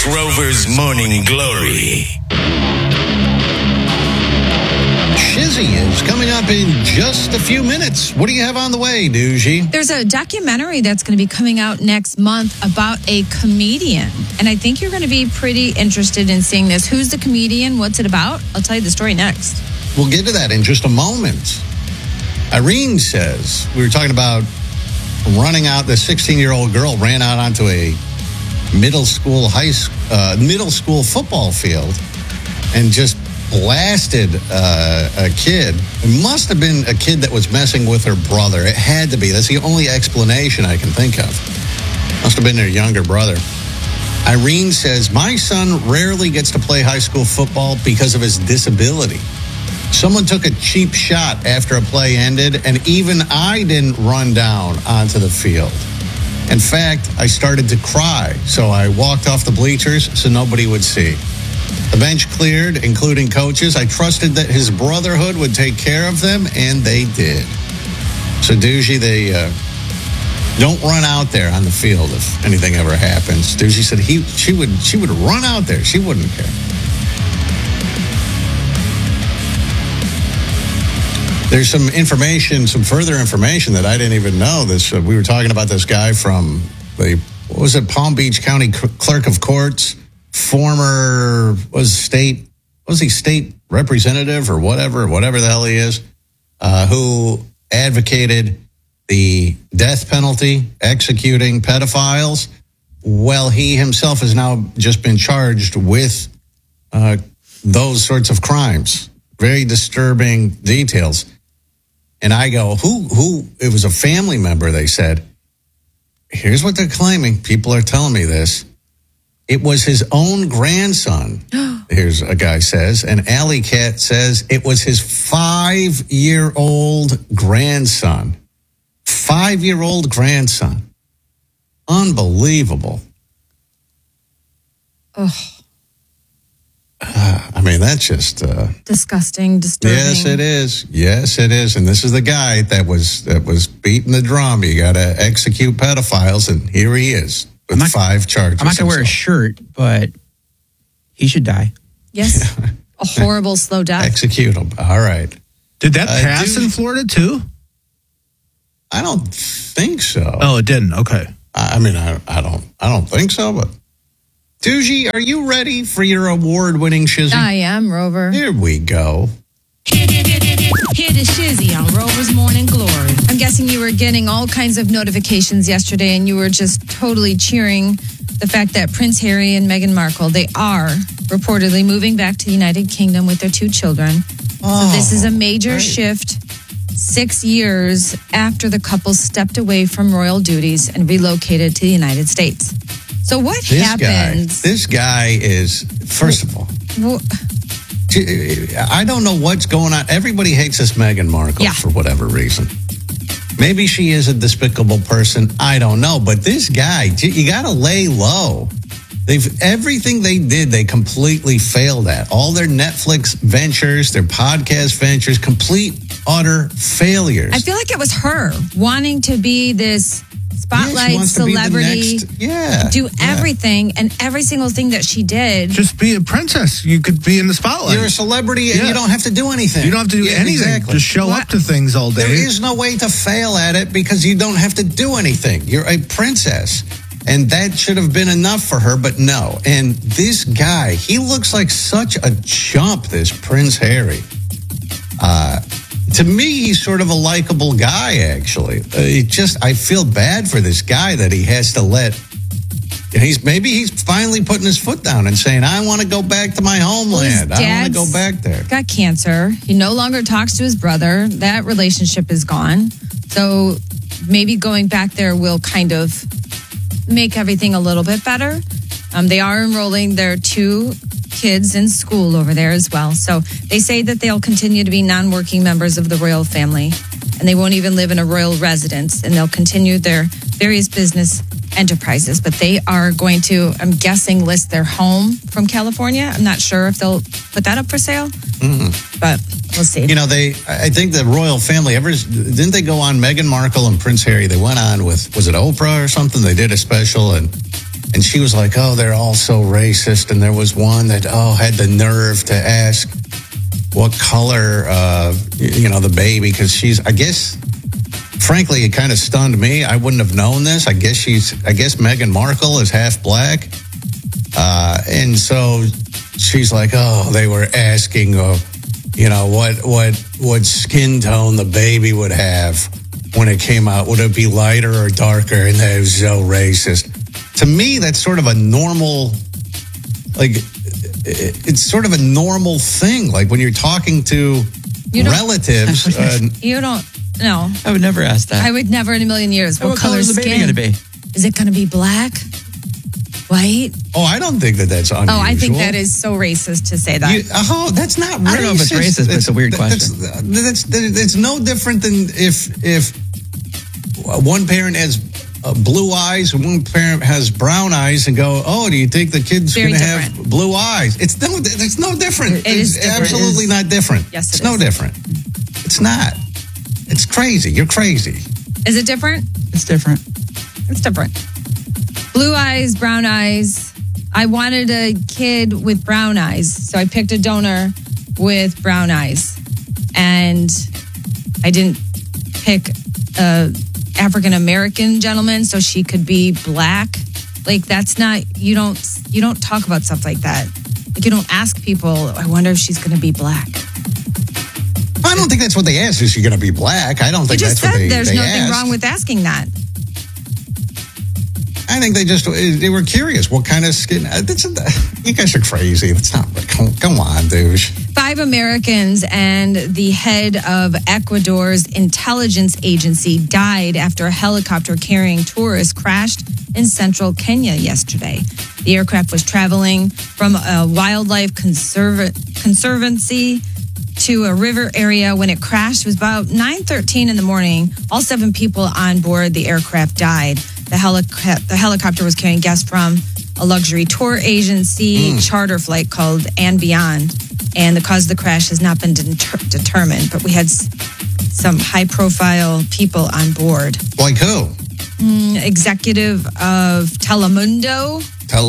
Rover's Morning Glory. Shizzy is coming up in just a few minutes. What do you have on the way, Doogie? There's a documentary that's going to be coming out next month about a comedian. And I think you're going to be pretty interested in seeing this. Who's the comedian? What's it about? I'll tell you the story next. We'll get to that in just a moment. Irene says, we were talking about running out, the 16-year-old girl ran out onto a middle school football field and just blasted a kid. It must have been a kid that was messing with her brother. It had to be. That's the only explanation I can think of. Must have been their younger brother. Irene says, my son rarely gets to play high school football because of his disability. Someone took a cheap shot after a play ended, and even I didn't run down onto the field. In fact, I started to cry, so I walked off the bleachers so nobody would see. The bench cleared, including coaches. I trusted that his brotherhood would take care of them, and they did. So, Doogie, they don't run out there on the field if anything ever happens. Doogie said she would run out there. She wouldn't care. There's some further information that I didn't even know. We were talking about this guy from Palm Beach County Clerk of Courts, former state representative or whatever the hell he is, who advocated the death penalty, executing pedophiles. Well, he himself has now just been charged with those sorts of crimes. Very disturbing details. And I go, who? It was a family member, they said. Here's what they're claiming. People are telling me this. It was his own grandson. Here's a guy says. And Alley Cat says it was his 5-year-old grandson. 5-year-old grandson. Unbelievable. Oh. I mean, that's just disgusting, disturbing. Yes, it is. Yes, it is. And this is the guy that was beating the drum. You got to execute pedophiles, and here he is with 5 charges. I'm not going to wear a shirt, but he should die. Yes, a horrible slow death. Execute him. All right. Did that pass in Florida too? I don't think so. Oh, it didn't. Okay. I mean, I don't think so, but. Doogie, are you ready for your award-winning Shizzy? I am, Rover. Here we go. Here to Shizzy on Rover's Morning Glory. I'm guessing you were getting all kinds of notifications yesterday, and you were just totally cheering the fact that Prince Harry and Meghan Markle, they are reportedly moving back to the United Kingdom with their 2 children. So this is a major shift 6 years after the couple stepped away from royal duties and relocated to the United States. So what happens? This guy is, first of all, I don't know what's going on. Everybody hates this Meghan Markle for whatever reason. Maybe she is a despicable person. I don't know. But this guy, you got to lay low. Everything they did, they completely failed at. All their Netflix ventures, their podcast ventures, complete, utter failures. I feel like it was her wanting to be this spotlight celebrity, do everything, and every single thing that she did. Just be a princess. You could be in the spotlight. You're a celebrity and you don't have to do anything. You don't have to do anything. Exactly. Just show up to things all day. There is no way to fail at it because you don't have to do anything. You're a princess. And that should have been enough for her, but no. And this guy, he looks like such a chump, this Prince Harry. To me, he's sort of a likable guy, actually. I feel bad for this guy that he has to maybe he's finally putting his foot down and saying, I want to go back to my homeland. I want to go back there. Got cancer. He no longer talks to his brother. That relationship is gone. So maybe going back there will kind of make everything a little bit better. They are enrolling their 2 kids in school over there as well. So they say that they'll continue to be non-working members of the royal family, and they won't even live in a royal residence, and they'll continue their various business enterprises. But they are going to, I'm guessing, list their home from California. I'm not sure if they'll put that up for sale, but we'll see. You know, I think the royal family, didn't they go on, Meghan Markle and Prince Harry, they went on with, was it Oprah or something? They did a special, and And she was like, oh, they're all so racist. And there was one that, had the nerve to ask what color, the baby, because I guess, frankly, it kind of stunned me. I wouldn't have known this. I guess Meghan Markle is half black. And so she's like, oh, they were asking, what skin tone the baby would have when it came out. Would it be lighter or darker? And that was so racist. To me, that's sort of a normal, it's sort of a normal thing. Like when you're talking to relatives. You don't, no. I would never ask that. I would never in a million years. What color is the baby going to be? Is it going to be black? White? Oh, I don't think that's unusual. Oh, I think that is so racist to say that. That's not racist. I don't know if it's racist, but it's a weird question. It's no different than if one parent has blue eyes and one parent has brown eyes and go, oh, do you think the kid's going to have blue eyes? It's no different. It's absolutely not different. Yes, it's no different. It's not. It's crazy. You're crazy. Is it different? It's different. It's different. Blue eyes, brown eyes. I wanted a kid with brown eyes, so I picked a donor with brown eyes. And I didn't pick a African-American gentleman so she could be black. Like, that's not, you don't talk about stuff like that. Like, you don't ask people, I wonder if she's going to be black. I don't think that's what they asked. Is she going to be black? I don't think that's what they there's they nothing asked. wrong with asking that. I think they were curious. What kind of skin? You guys are crazy. That's not, come on, douche. 5 Americans and the head of Ecuador's intelligence agency died after a helicopter carrying tourists crashed in central Kenya yesterday. The aircraft was traveling from a wildlife conservancy to a river area when it crashed. It was about 9:13 in the morning. All 7 people on board the aircraft died. The helicopter was carrying guests from a luxury tour agency charter flight called And Beyond. And the cause of the crash has not been determined, but we had some high-profile people on board. Like who? Executive of Telemundo.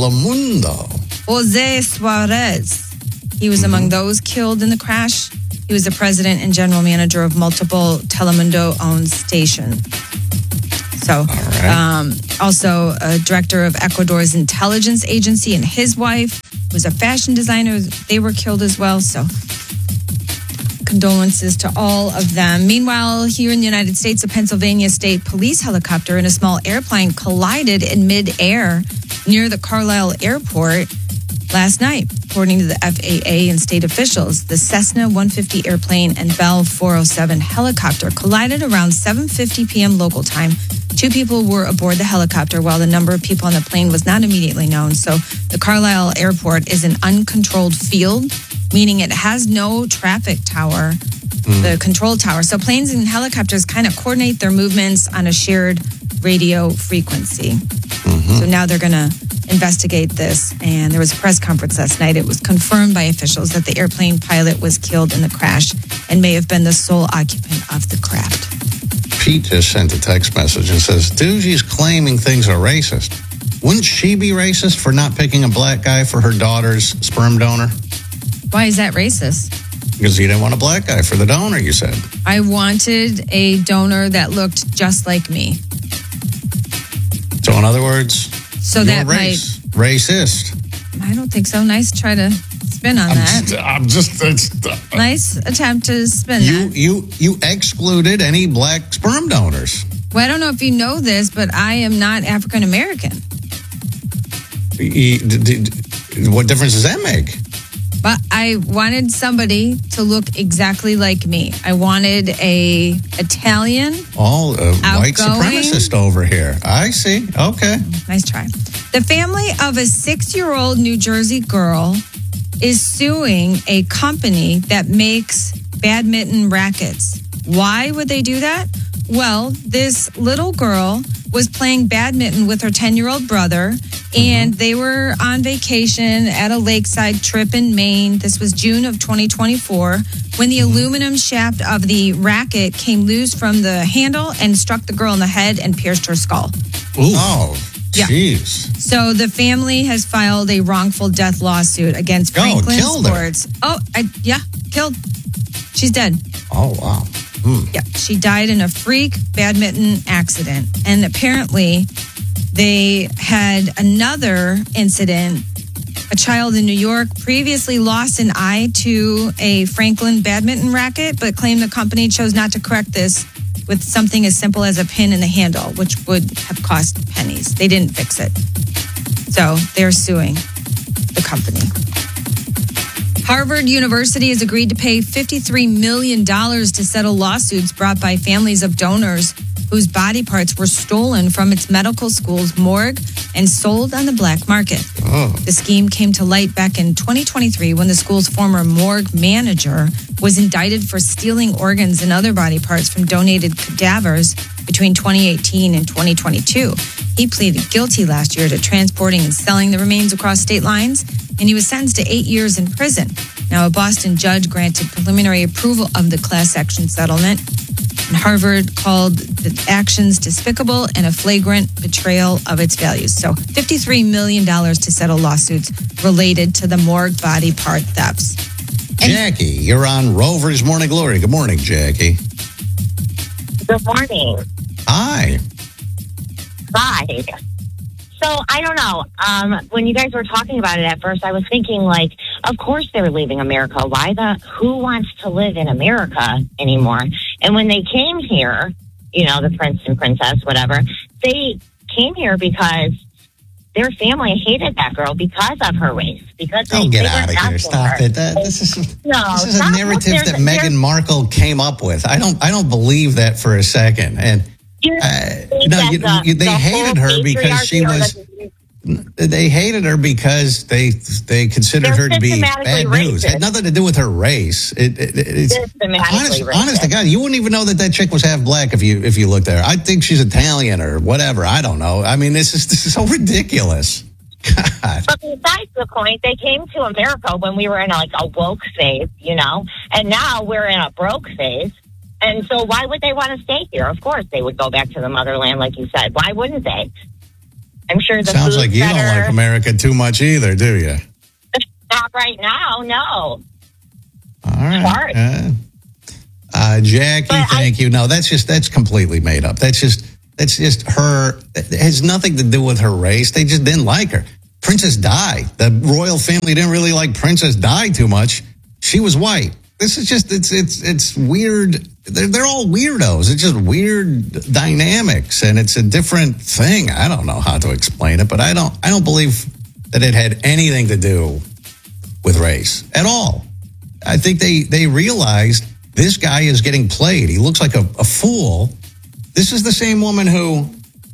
Jose Suarez. He was among those killed in the crash. He was the president and general manager of multiple Telemundo-owned stations. So, also a director of Ecuador's intelligence agency and his wife was a fashion designer. They were killed as well. So, condolences to all of them. Meanwhile, here in the United States, a Pennsylvania State Police helicopter and a small airplane collided in midair near the Carlisle Airport last night. According to the FAA and state officials, the Cessna 150 airplane and Bell 407 helicopter collided around 7:50 p.m. local time. 2 people were aboard the helicopter while the number of people on the plane was not immediately known. So the Carlisle Airport is an uncontrolled field, meaning it has no traffic tower, the control tower. So planes and helicopters kind of coordinate their movements on a shared radio frequency. So now they're going to investigate this. And there was a press conference last night. It was confirmed by officials that the airplane pilot was killed in the crash and may have been the sole occupant of the craft. Pete just sent a text message and says, Doogie's claiming things are racist. Wouldn't she be racist for not picking a black guy for her daughter's sperm donor? Why is that racist? Because you didn't want a black guy for the donor, you said. I wanted a donor that looked just like me. So in other words, so that racist. I don't think so. Nice try to spin on that. Nice attempt to spin that. You excluded any black sperm donors. Well, I don't know if you know this, but I am not African American. What difference does that make? But I wanted somebody to look exactly like me. I wanted a Italian, white supremacist over here. I see. Okay. Nice try. The family of a 6-year-old New Jersey girl is suing a company that makes badminton rackets. Why would they do that? Well, this little girl was playing badminton with her 10-year-old brother, and they were on vacation at a lakeside trip in Maine. This was June of 2024, when the aluminum shaft of the racket came loose from the handle and struck the girl in the head and pierced her skull. Ooh. Oh. Yeah. Jeez. So the family has filed a wrongful death lawsuit against Franklin killed her. Sports. Killed. She's dead. Oh, wow. Yeah, she died in a freak badminton accident. And apparently they had another incident. A child in New York previously lost an eye to a Franklin badminton racket, but claimed the company chose not to correct this with something as simple as a pin in the handle, which would have cost pennies. They didn't fix it. So they're suing the company. Harvard University has agreed to pay $53 million to settle lawsuits brought by families of donors whose body parts were stolen from its medical school's morgue and sold on the black market. The scheme came to light back in 2023 when the school's former morgue manager was indicted for stealing organs and other body parts from donated cadavers between 2018 and 2022. He pleaded guilty last year to transporting and selling the remains across state lines, and he was sentenced to 8 years in prison. Now, a Boston judge granted preliminary approval of the class action settlement. And Harvard called the actions despicable and a flagrant betrayal of its values. So $53 million to settle lawsuits related to the morgue body part thefts. Jackie, you're on Rover's Morning Glory. Good morning, Jackie. Good morning. Hi. Hi. So I don't know. When you guys were talking about it at first, I was thinking, like, of course they're leaving America. Who wants to live in America anymore? And when they came here, you know, the prince and princess, whatever, they came here because their family hated that girl because of her race. Because Get out of here! Stop it. This is a narrative that Meghan Markle came up with. I don't believe that for a second. And they hated her because she was. They hated her because they considered her to be bad news. It had nothing to do with her race. It's honest to God, you wouldn't even know that chick was half black if you looked at her. I think she's Italian or whatever. I don't know. I mean, this is so ridiculous. God. But besides the point, they came to America when we were in a woke phase, you know, and now we're in a broke phase. And so why would they want to stay here? Of course, they would go back to the motherland, like you said. Why wouldn't they? I'm sure the sounds like you don't like America too much either, do you? Not right now, no. All right. Jackie, thank you. No, that's completely made up. That's just her. It has nothing to do with her race. They just didn't like her. Princess Di. The royal family didn't really like Princess Di too much. She was white. This is just it's weird. They're all weirdos. It's just weird dynamics, and it's a different thing. I don't know how to explain it, but I don't believe that it had anything to do with race at all. I think they realized this guy is getting played. He looks like a fool. This is the same woman who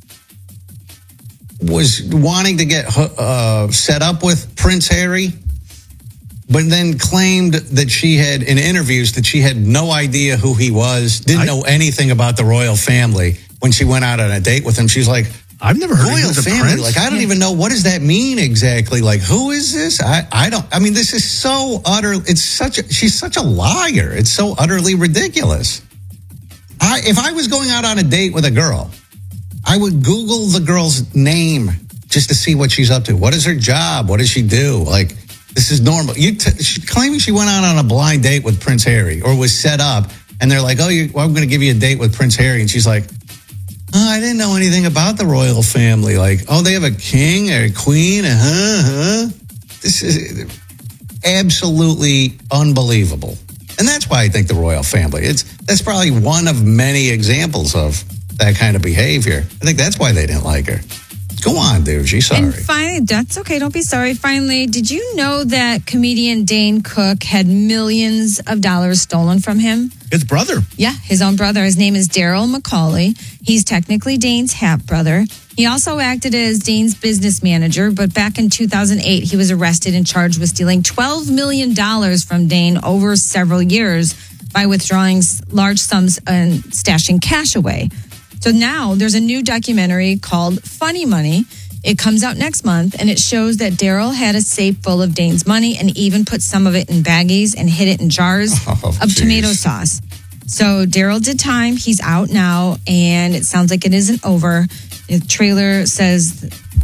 was wanting to get set up with Prince Harry, but then claimed that she had, in interviews, that she had no idea who he was, didn't know anything about the royal family. When she went out on a date with him, she's like, I've never heard royal of the family. prince. Like, I don't even know, what does that mean exactly? Like, who is this? I mean, this is so she's such a liar. It's so utterly ridiculous. If I was going out on a date with a girl, I would Google the girl's name just to see what she's up to. What is her job? What does she do? Like, this is normal. She's claiming she went out on a blind date with Prince Harry or was set up, and they're like, I'm going to give you a date with Prince Harry. And she's like, I didn't know anything about the royal family. Like, they have a king or a queen. This is absolutely unbelievable. And that's why I think the royal family, that's probably one of many examples of that kind of behavior. I think that's why they didn't like her. Go on, dude. She's sorry. And finally, that's okay. Don't be sorry. Finally, did you know that comedian Dane Cook had millions of dollars stolen from him? His brother. Yeah, his own brother. His name is Daryl McCauley. He's technically Dane's half brother. He also acted as Dane's business manager, but back in 2008, he was arrested and charged with stealing $12 million from Dane over several years by withdrawing large sums and stashing cash away. So now there's a new documentary called Funny Money. It comes out next month, and it shows that Daryl had a safe full of Dane's money and even put some of it in baggies and hid it in jars of tomato sauce. So Daryl did time. He's out now, and it sounds like it isn't over. The trailer says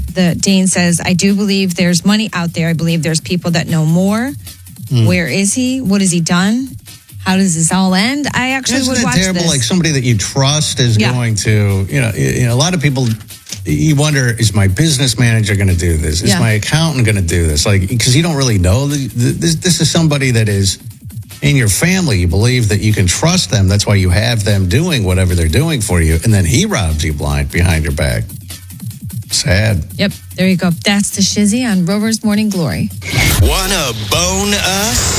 Dane says, I do believe there's money out there. I believe there's people that know more. Where is he? What has he done? How does this all end? I actually would watch terrible? this. Like somebody that you trust is going to, a lot of people, you wonder, is my business manager going to do this? Is my accountant going to do this? Like, because you don't really know. This is somebody that is in your family. You believe that you can trust them. That's why you have them doing whatever they're doing for you. And then he robs you blind behind your back. Sad. Yep, there you go. That's the Shizzy on Rover's Morning Glory. Wanna bone us?